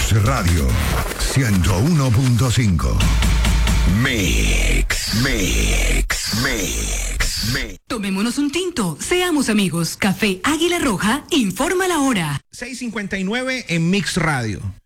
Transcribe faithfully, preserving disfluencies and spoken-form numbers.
Mix Radio ciento uno punto cinco. Mix, Mix, Mix, Mix. Tomémonos un tinto, seamos amigos. Café Águila Roja informa la hora. seis cincuenta y nueve en Mix Radio.